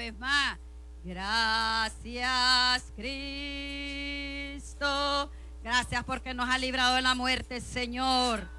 vez más. Gracias, Cristo. Gracias porque nos ha librado de la muerte, Señor.